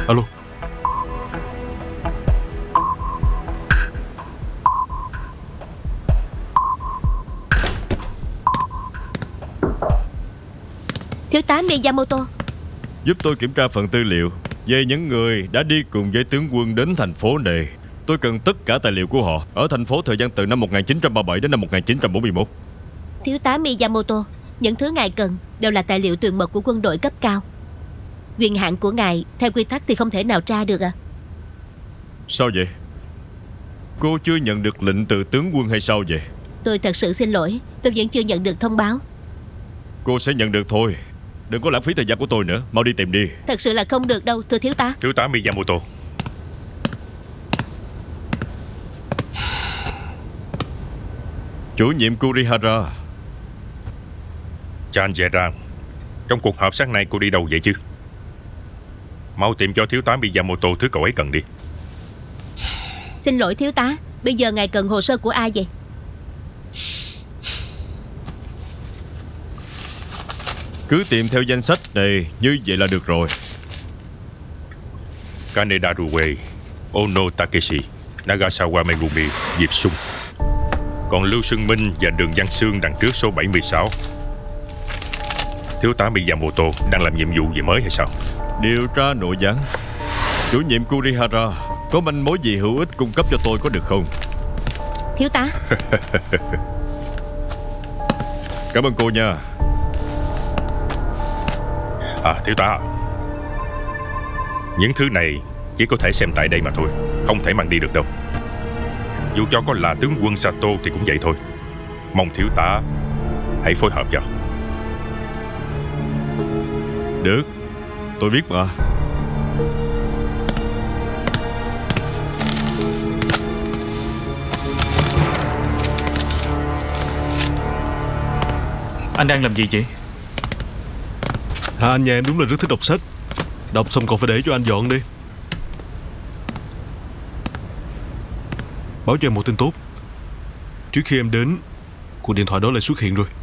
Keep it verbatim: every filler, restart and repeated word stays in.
Alo. Thiếu tá Miyamoto, giúp tôi kiểm tra phần tư liệu về những người đã đi cùng với tướng quân đến thành phố này. Tôi cần tất cả tài liệu của họ ở thành phố thời gian từ năm một nghìn chín trăm ba mươi bảy đến năm một nghìn chín trăm bốn mươi mốt. Thiếu tá Miyamoto, những thứ ngài cần đều là tài liệu tuyệt mật của quân đội cấp cao. Quyền hạn của ngài theo quy tắc thì không thể nào tra được à? Sao vậy? Cô chưa nhận được lệnh từ tướng quân hay sao vậy? Tôi thật sự xin lỗi, tôi vẫn chưa nhận được thông báo. Cô sẽ nhận được thôi. Đừng có lãng phí thời gian của tôi nữa. Mau đi tìm đi. Thật sự là không được đâu, thưa thiếu tá. Thiếu tá Miyamoto. Chủ nhiệm Kurihara. Chanjera, trong cuộc họp sáng nay cô đi đâu vậy chứ? Mau tìm cho thiếu tá Miyamoto thứ cậu ấy cần đi. Xin lỗi thiếu tá, bây giờ ngài cần hồ sơ của ai vậy? Cứ tìm theo danh sách này, như vậy là được rồi. Kaneda Rue, Ono Takeshi, Nagasawa Megumi, Diệp Sung. Còn Lưu Xuân Minh và Đường Văn Sương đằng trước số bảy mươi sáu. Thiếu tá Miyamoto đang làm nhiệm vụ gì mới hay sao? Điều tra nội gián. Chủ nhiệm Kurihara, có manh mối gì hữu ích cung cấp cho tôi có được không? Thiếu tá. Cảm ơn cô nha. À, thiếu tá, những thứ này chỉ có thể xem tại đây mà thôi, không thể mang đi được đâu. Dù cho có là tướng quân Sato thì cũng vậy thôi. Mong thiếu tá hãy phối hợp cho. Được, tôi biết mà. Anh đang làm gì chị? Hai anh nhà em đúng là rất thích đọc sách. Đọc xong còn phải để cho anh dọn đi. Báo cho em một tin tốt. Trước khi em đến, cuộc điện thoại đó lại xuất hiện rồi.